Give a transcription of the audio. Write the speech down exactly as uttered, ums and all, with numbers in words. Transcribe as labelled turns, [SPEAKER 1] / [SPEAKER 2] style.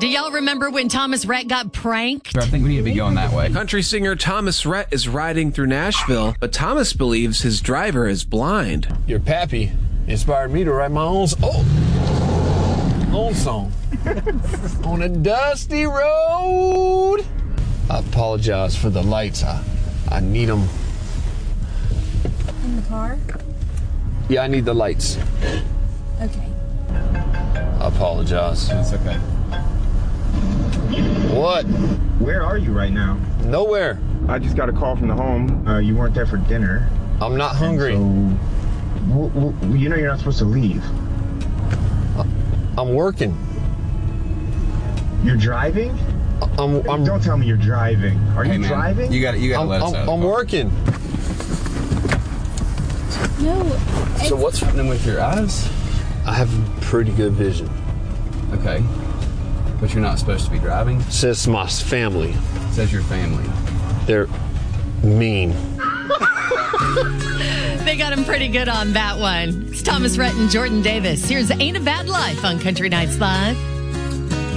[SPEAKER 1] Do y'all remember when Thomas Rhett got pranked?
[SPEAKER 2] I think we need to be going that way.
[SPEAKER 3] Country singer Thomas Rhett is riding through Nashville, but Thomas believes his driver is blind.
[SPEAKER 4] Your pappy inspired me to write my own oh, own song. On a dusty road. I apologize for the lights. I, I need them.
[SPEAKER 5] In the car?
[SPEAKER 4] Yeah, I need the lights.
[SPEAKER 5] Okay.
[SPEAKER 4] I apologize.
[SPEAKER 2] That's okay.
[SPEAKER 4] What?
[SPEAKER 6] Where are you right now?
[SPEAKER 4] Nowhere.
[SPEAKER 6] I just got a call from the home. Uh, you weren't there for dinner.
[SPEAKER 4] I'm not hungry.
[SPEAKER 6] So, w- w- you know you're not supposed to leave.
[SPEAKER 4] I'm working.
[SPEAKER 6] You're driving?
[SPEAKER 4] I'm, I'm,
[SPEAKER 6] Don't tell me you're driving. Are
[SPEAKER 2] Hey,
[SPEAKER 6] you
[SPEAKER 2] man,
[SPEAKER 6] driving?
[SPEAKER 2] You got you got to
[SPEAKER 4] I'm,
[SPEAKER 2] let us
[SPEAKER 4] I'm,
[SPEAKER 2] out.
[SPEAKER 4] I'm working.
[SPEAKER 5] No.
[SPEAKER 2] So what's happening with your eyes?
[SPEAKER 4] I have pretty good vision.
[SPEAKER 2] Okay. But you're not supposed to be driving?
[SPEAKER 4] Says my family.
[SPEAKER 2] It says your family.
[SPEAKER 4] They're mean.
[SPEAKER 1] They got him pretty good on that one. It's Thomas Rhett and Jordan Davis. Here's Ain't a Bad Life on Country Nights Live.